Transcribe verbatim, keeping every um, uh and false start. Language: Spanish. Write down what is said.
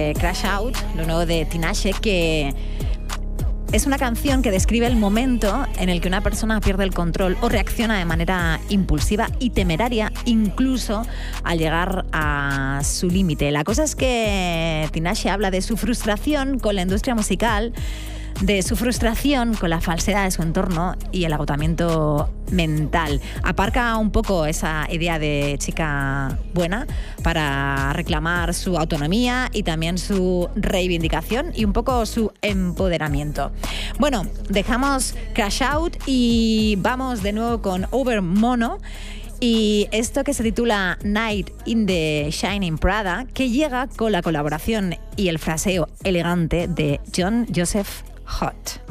de Crash Out, lo nuevo de Tinashe, que es una canción que describe el momento en el que una persona pierde el control o reacciona de manera impulsiva y temeraria, incluso al llegar a su límite. La cosa es que Tinashe habla de su frustración con la industria musical, de su frustración con la falsedad de su entorno y el agotamiento mental. Aparca un poco esa idea de chica buena para reclamar su autonomía y también su reivindicación y un poco su empoderamiento. Bueno, dejamos Crash Out y vamos de nuevo con Overmono y esto que se titula Night in the Shining Prada, que llega con la colaboración y el fraseo elegante de John Joseph Hot.